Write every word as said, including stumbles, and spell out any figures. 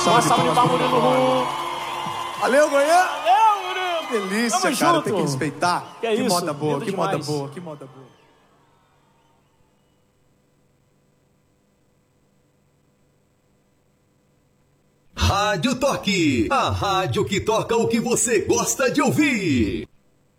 salva de palmas pro Murilo. Valeu, Goiânia! Valeu, Murilo! Delícia, Tamo cara, junto. tem que respeitar. Que é que isso, moda boa, lindo que moda demais. boa, que moda boa. Rádio Toque, a rádio que toca o que você gosta de ouvir.